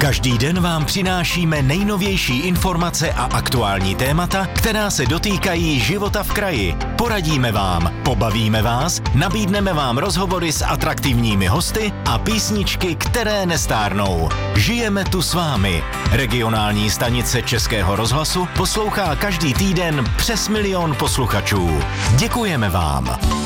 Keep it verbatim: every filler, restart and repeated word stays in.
Každý den vám přinášíme nejnovější informace a aktuální témata, která se dotýkají života v kraji. Poradíme vám, pobavíme vás, nabídneme vám rozhovory s atraktivními hosty a písničky, které nestárnou. Žijeme tu s vámi. Regionální stanice Českého rozhlasu poslouchá každý týden přes milion posluchačů. Děkujeme vám.